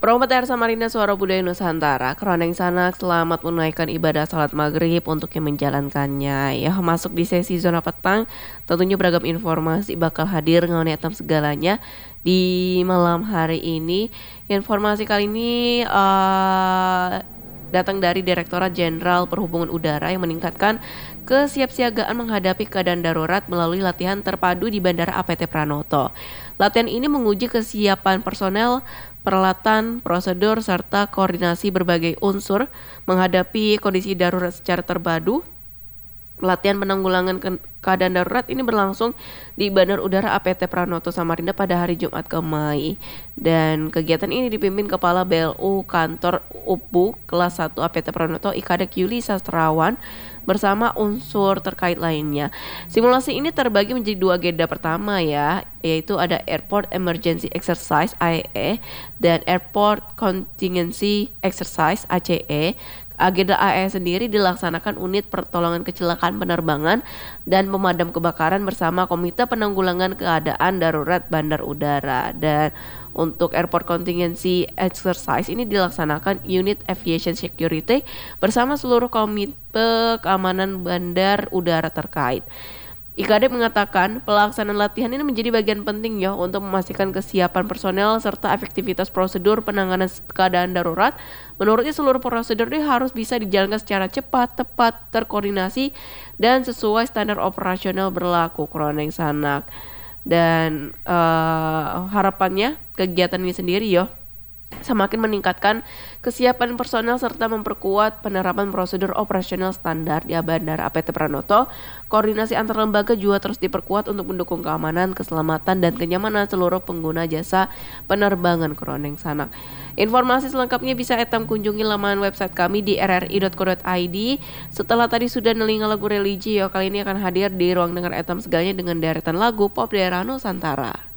Promoter Air Samarinda Suara Budaya Nusantara, Kroneng Sanak selamat menunaikan ibadah salat maghrib untuk yang menjalankannya. Ya, masuk di sesi zona petang, tentunya beragam informasi bakal hadir mengenai atam segalanya di malam hari ini. Informasi kali ini datang dari Direktorat Jenderal Perhubungan Udara yang meningkatkan kesiapsiagaan menghadapi keadaan darurat melalui latihan terpadu di Bandara APT Pranoto. Latihan ini menguji kesiapan personel, peralatan, prosedur, serta koordinasi berbagai unsur menghadapi kondisi darurat secara terpadu. Latihan penanggulangan keadaan darurat ini berlangsung di Bandar Udara APT Pranoto Samarinda pada hari Jumat kemarin. Dan kegiatan ini dipimpin Kepala BLU Kantor UPU Kelas 1 APT Pranoto Ikadek Yuli Sastrawan bersama unsur terkait lainnya. Simulasi ini terbagi menjadi dua agenda pertama ya, yaitu ada Airport Emergency Exercise AEE dan Airport Contingency Exercise ACE. Agenda AE sendiri dilaksanakan unit pertolongan kecelakaan penerbangan dan pemadam kebakaran bersama Komite Penanggulangan Keadaan Darurat Bandar Udara. Dan untuk Airport Contingency Exercise ini dilaksanakan unit Aviation Security bersama seluruh Komite Keamanan Bandar Udara terkait. IKD mengatakan pelaksanaan latihan ini menjadi bagian penting ya untuk memastikan kesiapan personel serta efektivitas prosedur penanganan keadaan darurat. Menurutnya seluruh prosedur ini harus bisa dijalankan secara cepat, tepat, terkoordinasi dan sesuai standar operasional berlaku. Kroneng Sanak. Dan harapannya kegiatan ini sendiri ya semakin meningkatkan kesiapan personel serta memperkuat penerapan prosedur operasional standar di Bandara APT Pranoto. Koordinasi antar lembaga juga terus diperkuat untuk mendukung keamanan, keselamatan, dan kenyamanan seluruh pengguna jasa penerbangan. Kroneng Sanak. Informasi selengkapnya bisa etam kunjungi laman website kami di rri.co.id. Setelah tadi sudah nelinga lagu religi, kali ini akan hadir di ruang dengar etam segalanya dengan deretan lagu pop daerah Nusantara.